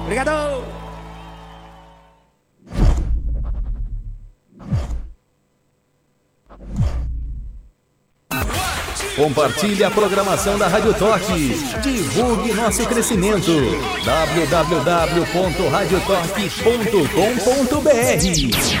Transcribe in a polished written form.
Obrigado! Compartilhe a programação da Rádio Toque. Divulgue nosso crescimento. www.radiotoque.com.br